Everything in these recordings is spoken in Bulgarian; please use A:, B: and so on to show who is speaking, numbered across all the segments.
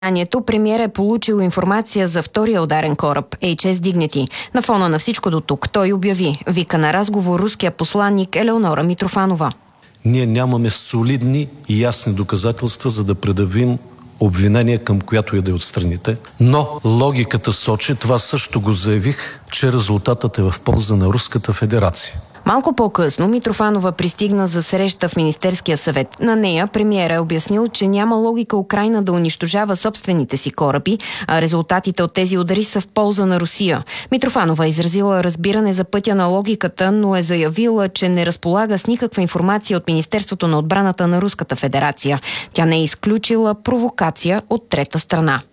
A: Премиерът е получил информация за втория ударен кораб HS Dignity. На фона на всичко до тук той обяви: вика на разговор руския посланник Елеонора Митрофанова.
B: Ние нямаме солидни и ясни доказателства, за да предявим обвинение към която и да е от страните. Но логиката сочи, това също го заявих, че резултатът е в полза на Руската федерация.
A: Малко по-късно Митрофанова пристигна за среща в Министерския съвет. На нея премиерът е обяснил, че няма логика Украйна да унищожава собствените си кораби, а резултатите от тези удари са в полза на Русия. Митрофанова е изразила разбиране за пътя на логиката, но е заявила, че не разполага с никаква информация от Министерството на отбраната на Руската федерация. Тя не е изключила провокация от трета страна.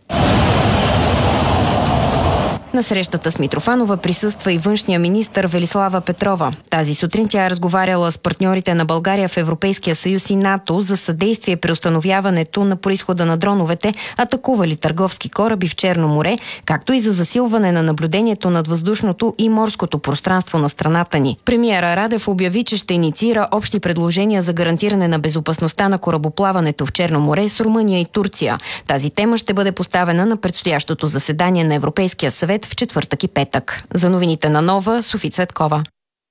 A: На срещата с Митрофанова присъства и външния министър Велислава Петрова. Тази сутрин тя е разговаряла с партньорите на България в Европейския съюз и НАТО за съдействие при установяването на произхода на дроновете, атакували търговски кораби в Черно море, както и за засилване на наблюдението над въздушното и морското пространство на страната ни. Премиера Радев обяви, че ще инициира общи предложения за гарантиране на безопасността на корабоплаването в Черно море с Румъния и Турция. Тази тема ще бъде поставена на предстоящото заседание на Европейския съвет в четвъртък и петък. За новините на Нова, Софи Цветкова.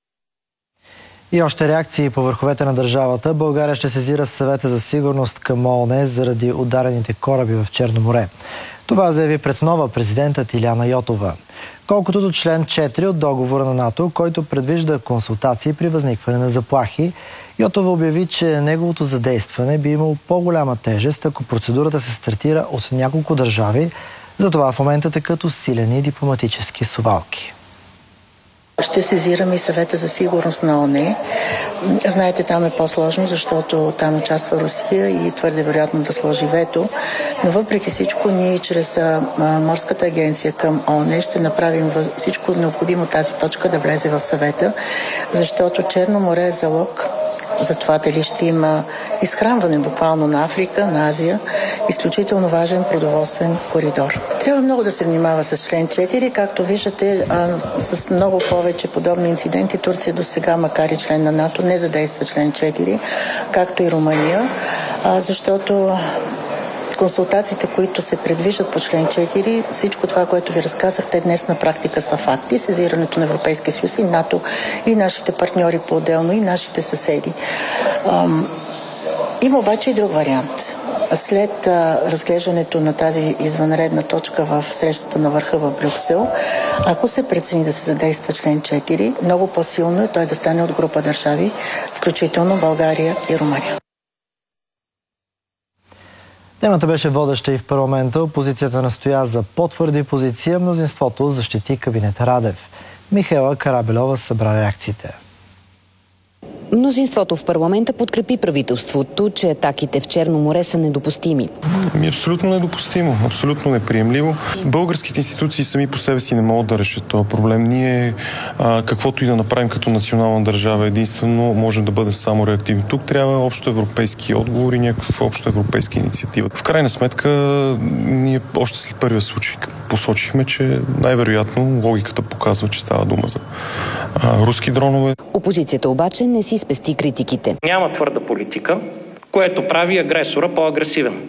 C: И още реакции по върховете на държавата. България ще сезира Съвета за сигурност към ООН заради ударените кораби в Черно море. Това заяви пред нова президентът Илияна Йотова. Колкото до член 4 от договора на НАТО, който предвижда консултации при възникване на заплахи, Йотова обяви, че неговото задействане би имало по-голяма тежест, ако процедурата се стартира от няколко държави. Затова в момента текат усилени дипломатически совалки.
D: Ще сезираме и Съвета за сигурност на ООН. Знаете, там е по-сложно, защото там участва Русия и твърде вероятно да сложи вето. Но въпреки всичко, ние чрез Морската агенция към ООН ще направим всичко необходимо тази точка да влезе в Съвета, защото Черно море е залог за това дали ще има изхранване буквално на Африка, на Азия, изключително важен продоволствен коридор. Трябва много да се внимава с член 4, както виждате, с много повече подобни инциденти. Турция до сега, макар и член на НАТО, не задейства член 4, както и Румъния, защото консултациите, които се предвиждат по член 4, всичко това, което ви разказахте днес на практика са факти. Сезирането на Европейския съюз и НАТО и нашите партньори по-отделно и нашите съседи. Има обаче и друг вариант. След разглеждането на тази извънредна точка в срещата на върха в Брюксел, ако се прецени да се задейства член 4, много по-силно е той да стане от група държави, включително България и Румъния.
C: Темата беше водеща и в парламента. Опозицията настоя за по-твърди позиция. Мнозинството защити кабинета Радев. Михаела Карабелова събра реакциите.
A: Мнозинството в парламента подкрепи правителството, че атаките в Черно море са недопустими.
E: Абсолютно недопустимо, абсолютно неприемливо. Българските институции сами по себе си не могат да решат този проблем. Ние, каквото и да направим като национална държава, единствено можем да бъдем само реактивни. Тук трябва общоевропейски отговор и някаква общоевропейска инициатива. В крайна сметка, ние още след първия случай посочихме, че най-вероятно логиката показва, че става дума за руски дронове.
A: Опозицията обаче не си спести критиките.
F: Няма твърда политика, което прави агресора по-агресивен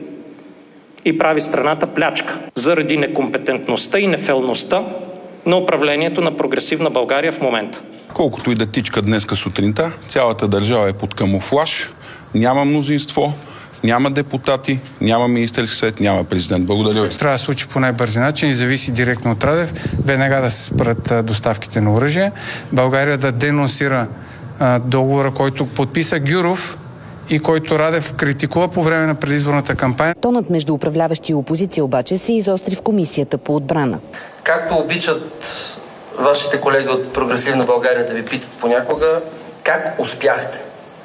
F: и прави страната плячка заради некомпетентността и нефелността на управлението на прогресивна България в момента.
G: Колкото и да тичка днеска сутринта, цялата държава е под камуфлаж, няма мнозинство, няма депутати, няма Министерски съвет, няма президент. Благодаря ви.
H: Трябва да се случи по най-бързи начин и зависи директно от Радев. Веднага да се спрат доставките на оръжие. България да денонсира договора, който подписа Гюров и който Радев критикува по време на предизборната кампания.
A: Тонът между управляващи и опозиция обаче се изостри в Комисията по отбрана.
I: Както обичат вашите колеги от Прогресивна България да ви питат понякога, как успяхте?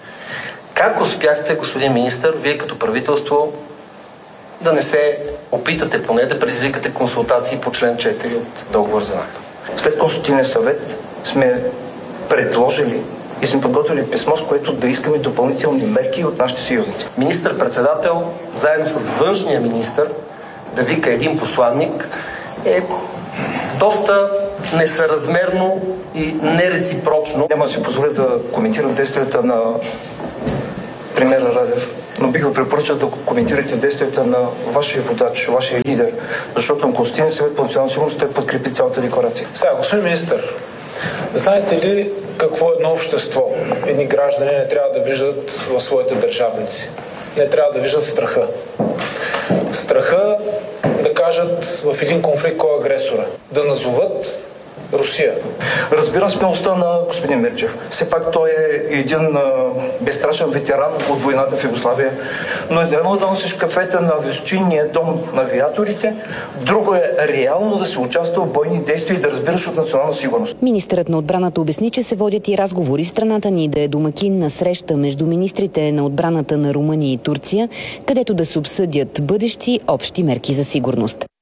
I: Как успяхте, господин министър, вие като правителство да не се опитате поне да предизвикате консултации по член 4 от договор за НАТО? След Консултативния съвет сме предложили и сме подготвили писмо, с което да искаме допълнителни мерки от нашите съюзници. Министър-председател, заедно с външния министър, да вика един посланник е доста несъразмерно и нереципрочно. Няма да си позволя да коментирам действията на премиера Радев
J: но бих ви препоръчал да коментирате действията на вашия водач, вашия лидер, защото на Конституционния съвет по национална сигурност той подкрепи цялата декларация.
K: Сега, господин министър, знаете ли какво едно общество, едни граждани не трябва да виждат в своите държавници? Не трябва да виждат страха. Страха да кажат в един конфликт кой е агресора. Да назоват Русия.
J: Разбирам смелостта на господин Мирчев. Все пак той е един безстрашен ветеран от войната в Югославия. Но едно да носиш кафета на височинния дом на авиаторите, друго е реално да се участва в бойни действия и да разбираш от национална сигурност.
L: Министърът на отбраната обясни, че се водят и разговори страната ни да е домакин на среща между министрите на отбраната на Румъния и Турция, където да се обсъдят бъдещи общи мерки за сигурност.